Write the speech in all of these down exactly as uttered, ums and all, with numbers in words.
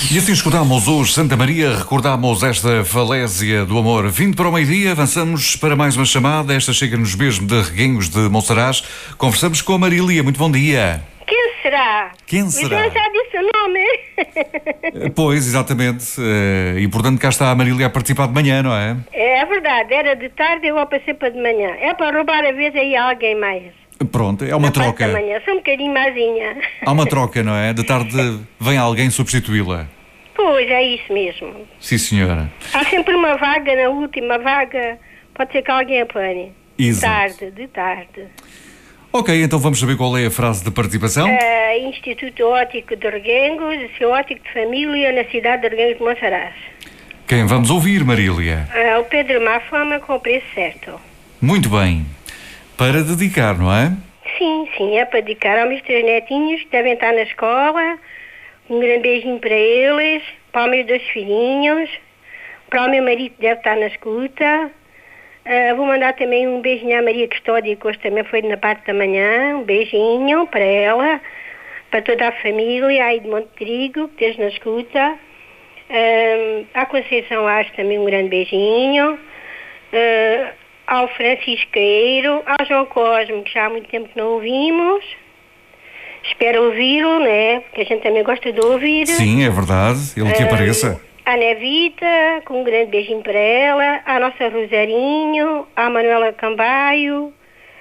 E assim escutámos hoje Santa Maria, recordámos esta falésia do amor. Vindo para o meio-dia, avançamos para mais uma chamada. Esta chega-nos mesmo de Reguengos de Monsaraz. Conversamos com a Marília. Muito bom dia. Quem será? Quem será? Eu já disse o nome. Pois, exatamente. E portanto cá está a Marília a participar de manhã, não é? É verdade, era de tarde, eu passei para de manhã. É para roubar a vez aí a alguém mais. Pronto, é uma Na parte troca. da manhã, sou um bocadinho mazinha. Há uma troca, não é? De tarde vem alguém substituí-la. Pois, é isso mesmo. Sim, senhora. Há sempre uma vaga, na última vaga, pode ser que alguém apanhe. De Exato. tarde, de tarde. Ok, então vamos saber qual é a frase de participação. Uh, Instituto Óptico de Reguengos, seu óptico de família na cidade de Reguengos de Monsaraz. Quem vamos ouvir, Marília? Uh, o Pedro Mafama com o preço certo. Muito bem. Para dedicar, não é? Sim, sim, é para dedicar aos meus três netinhos que devem estar na escola. Um grande beijinho para eles, para os meus dois filhinhos, para o meu marido que deve estar na escuta. Uh, vou mandar também um beijinho à Maria Custódia, que hoje também foi na parte da manhã. Um beijinho para ela, para toda a família, aí de Monte Trigo, que esteja na escuta. Uh, à Conceição Acho também um grande beijinho. Uh, ao Francisqueiro, ao João Cosme, que já há muito tempo que não ouvimos. Espero ouvi-lo, né? Porque a gente também gosta de ouvir. Sim, é verdade. Ele que Uh, apareça. À Nevita, com um grande beijinho para ela, à nossa Rosarinho, à Manuela Cambaio.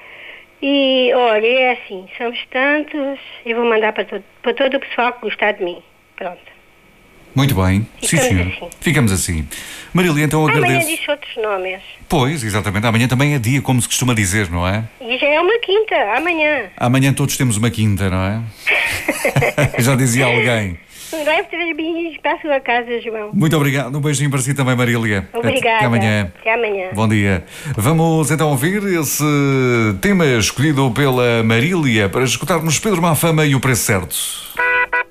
E, olha, é assim, somos tantos, eu vou mandar para todo, para todo o pessoal que gostar de mim. Pronto. Muito bem. Sim, Ficamos senhor. assim. Ficamos assim. Marília, então Amanhã agradeço. diz outros nomes. Pois, exatamente. Amanhã também é dia, como se costuma dizer, não é? E já é uma quinta, amanhã. Amanhã todos temos uma quinta, não é? Já dizia alguém. Leve três beijinhos para a sua casa, João. Muito obrigado. Um beijinho para si também, Marília. Obrigada. Até amanhã. Até amanhã. Bom dia. Vamos então ouvir esse tema escolhido pela Marília para escutarmos Pedro Mafama e o preço certo.